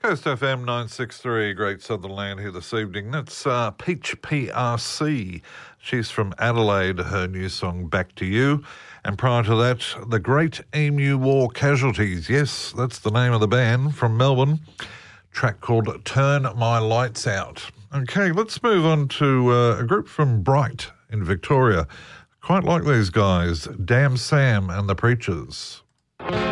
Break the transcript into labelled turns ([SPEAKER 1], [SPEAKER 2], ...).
[SPEAKER 1] Coast FM 963, Great Southern Land here this evening. That's Peach PRC. She's from Adelaide, her new song Back to You. And prior to that, the Great Emu War Casualties. Yes, that's the name of the band from Melbourne. Track called Turn My Lights Out. Okay, let's move on to a group from Bright in Victoria. Quite like these guys, Damn Sam and the Preachers.